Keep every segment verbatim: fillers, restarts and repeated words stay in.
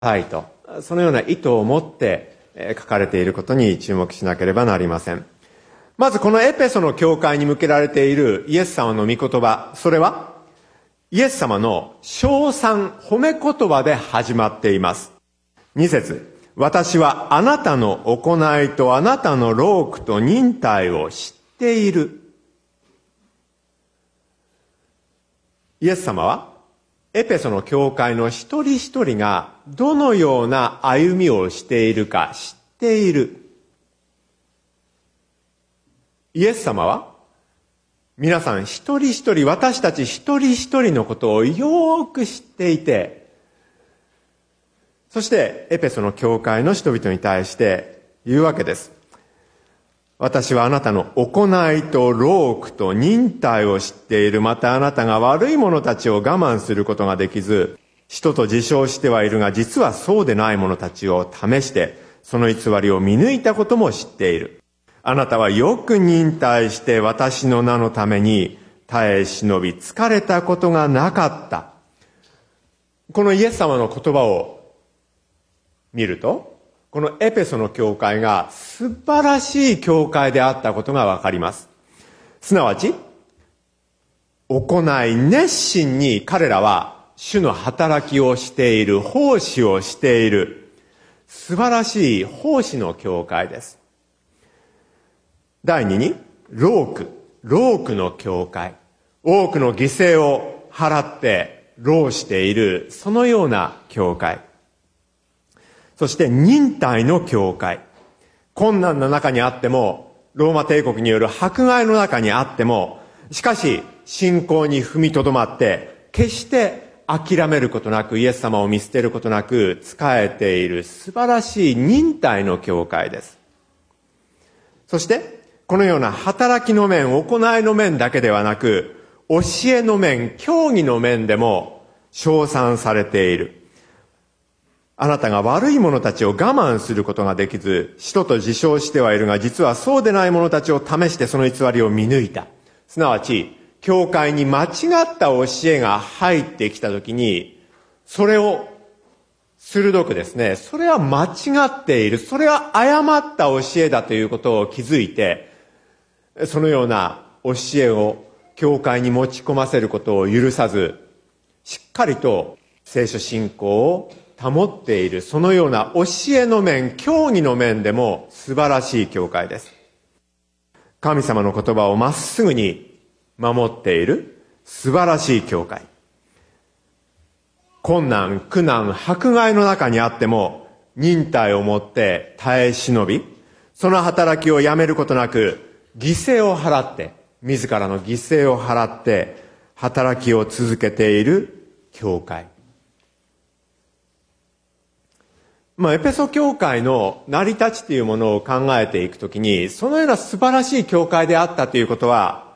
たいと、そのような意図を持って書かれていることに注目しなければなりません。まずこのエペソの教会に向けられているイエス様の御言葉、それはイエス様の称賛、褒め言葉で始まっています。に節、私はあなたの行いとあなたの労苦と忍耐を知っている。イエス様はエペソの教会の一人一人がどのような歩みをしているか知っている。イエス様は皆さん一人一人、私たち一人一人のことをよーく知っていて、そしてエペソの教会の人々に対して言うわけです。私はあなたの行いと労苦と忍耐を知っている。またあなたが悪い者たちを我慢することができず、人と自称してはいるが、実はそうでない者たちを試して、その偽りを見抜いたことも知っている。あなたはよく忍耐して私の名のために耐え忍び疲れたことがなかった。このイエス様の言葉を見ると、このエペソの教会が素晴らしい教会であったことがわかります。すなわち、行い熱心に彼らは主の働きをしている、奉仕をしている、素晴らしい奉仕の教会です。第二に、労苦、労苦の教会。多くの犠牲を払って労している、そのような教会。そして忍耐の教会。困難の中にあっても、ローマ帝国による迫害の中にあっても、しかし信仰に踏みとどまって、決して諦めることなく、イエス様を見捨てることなく、仕えている素晴らしい忍耐の教会です。そして、このような働きの面、行いの面だけではなく、教えの面、教義の面でも称賛されている。あなたが悪い者たちを我慢することができず、使徒と自称してはいるが、実はそうでない者たちを試してその偽りを見抜いた。すなわち、教会に間違った教えが入ってきたときに、それを鋭くですね、それは間違っている、それは誤った教えだということを気づいて、そのような教えを教会に持ち込ませることを許さず、しっかりと聖書信仰を保っている、そのような教えの面、教義の面でも素晴らしい教会です。神様の言葉をまっすぐに守っている素晴らしい教会。困難、苦難、迫害の中にあっても忍耐を持って耐え忍び、その働きをやめることなく犠牲を払って、自らの犠牲を払って働きを続けている教会。まあ、エペソ教会の成り立ちというものを考えていくときに、そのような素晴らしい教会であったということは、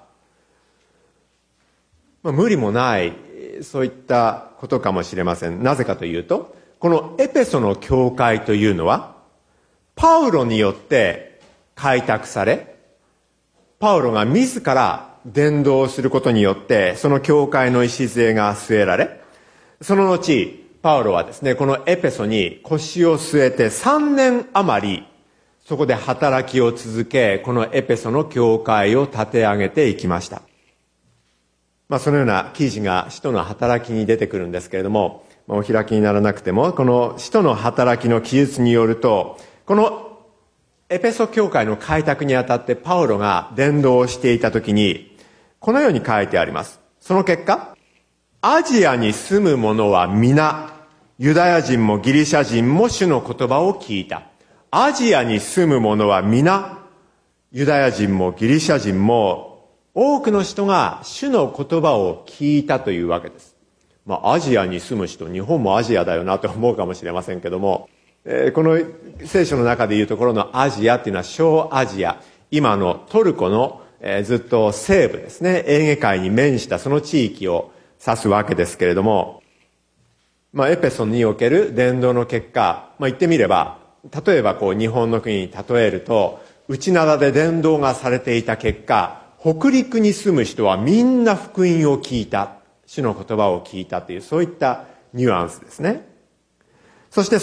まあ、無理もない、そういったことかもしれません。なぜかというと、このエペソの教会というのは、パウロによって開拓され、パウロが自ら伝道することによって、その教会の礎が据えられ、その後、パウロはですね、このエペソに腰を据えてさんねん余り、そこで働きを続け、このエペソの教会を立て上げていきました。まあ、そのような記事が使徒の働きに出てくるんですけれども、まあ、お開きにならなくても、この使徒の働きの記述によると、このエペソ教会の開拓にあたってパウロが伝道をしていたときに、このように書いてあります。その結果、アジアに住む者は皆、ユダヤ人もギリシャ人も主の言葉を聞いた。アジアに住む者は皆、ユダヤ人もギリシャ人も多くの人が主の言葉を聞いたというわけです。まあ、アジアに住む人、日本もアジアだよなと思うかもしれませんけども、えー、この聖書の中でいうところのアジアっていうのは小アジア、今のトルコの、えー、ずっと西部ですね、エーゲ海に面したその地域を指すわけですけれども、まあ、エペソにおける伝道の結果、まあ、言ってみれば、例えばこう日本の国に例えると、内灘で伝道がされていた結果、北陸に住む人はみんな福音を聞いた、主の言葉を聞いたという、そういったニュアンスですね。 そして